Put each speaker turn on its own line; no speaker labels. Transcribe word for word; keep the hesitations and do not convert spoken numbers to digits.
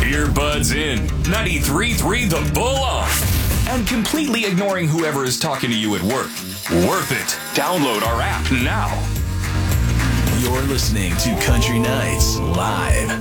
Earbuds in, ninety-three point three The Bull on, and completely ignoring whoever is talking to you at work. Worth it. Download our app now.
You're listening to Country Nights Live.